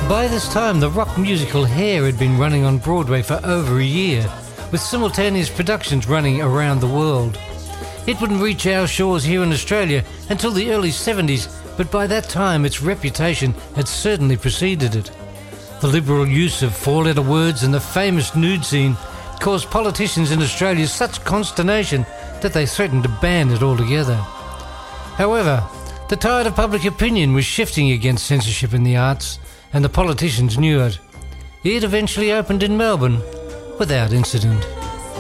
By this time, the rock musical Hair had been running on Broadway for over a year, with simultaneous productions running around the world. It wouldn't reach our shores here in Australia until the early 70s, but by that time its reputation had certainly preceded it. The liberal use of four-letter words and the famous nude scene caused politicians in Australia such consternation that they threatened to ban it altogether. However, the tide of public opinion was shifting against censorship in the arts, and the politicians knew it. It eventually opened in Melbourne without incident.